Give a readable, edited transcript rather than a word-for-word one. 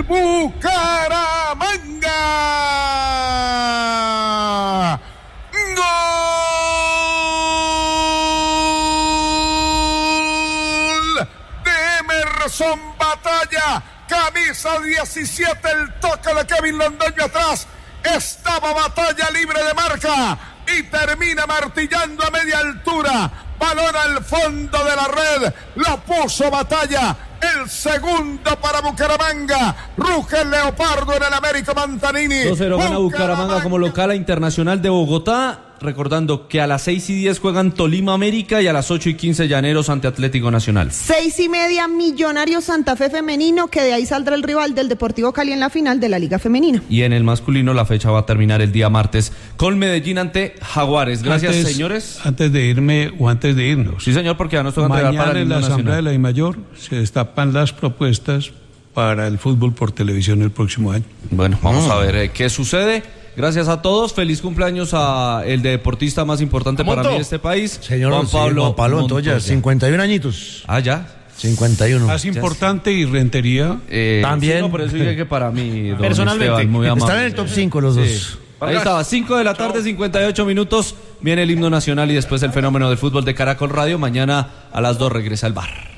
Bucaramanga. ¡Gol de Emerson Batalla! Camisa 17, el toque de Kevin Londoño atrás. Estaba Batalla libre de marca y termina martillando a media altura. Balón al fondo de la red. Lo puso Batalla. El segundo para Bucaramanga. Ruge el Leopardo en el Américo Mantanini. 2-0 gana Bucaramanga como local a Internacional de Bogotá. Recordando que a las 6:10 juegan Tolima América y a las 8:15 Llaneros ante Atlético Nacional. 6:30 Millonarios Santa Fe femenino, que de ahí saldrá el rival del Deportivo Cali en la final de la Liga Femenina. Y en el masculino la fecha va a terminar el día martes con Medellín ante Jaguares. Gracias, señores. Antes de irme o antes de irnos. Sí, señor, porque ya nos toca entregar para el en la himno Asamblea nacional. de la DIMAYOR se destapan las propuestas para el fútbol por televisión el próximo año. Bueno, vamos a ver qué sucede. Gracias a todos, feliz cumpleaños a el deportista más importante para mí de este país, señor Juan Pablo Montoya, 51 añitos. Ah, ya. 51. Más importante y Rentería. También. Sí, no, por eso dije que para mí, don personalmente, Esteban, muy amable. están en el top 5 los dos. Ahí estaba, 5 de la tarde, 58 minutos, viene el himno nacional y después el fenómeno del fútbol de Caracol Radio. Mañana a las 2 regresa el bar.